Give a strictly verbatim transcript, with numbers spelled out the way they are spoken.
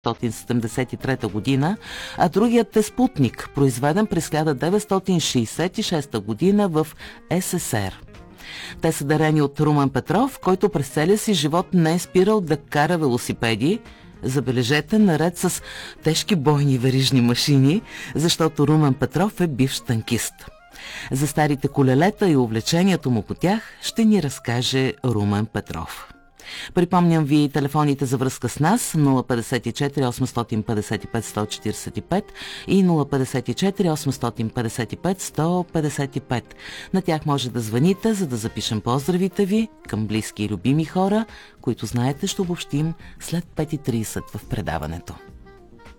деветстотин седемдесет и трета година, а другият е Спутник, произведен през хиляда деветстотин шейсет и шеста година в Ес Ес Ер. Те са дарени от Румен Петров, който през целия си живот не е спирал да кара велосипеди, забележете, наред с тежки бойни верижни машини, защото Румен Петров е бивш танкист. За старите колелета и увлечението му по тях ще ни разкаже Румен Петров. Припомням ви телефоните за връзка с нас нула петдесет и четири осемстотин петдесет и пет сто четиридесет и пет и нула петдесет и четири осемстотин петдесет и пет сто петдесет и пет. На тях може да звъните, за да запишем поздравите ви към близки и любими хора, които знаете ще обобщим след пет и тридесет в предаването.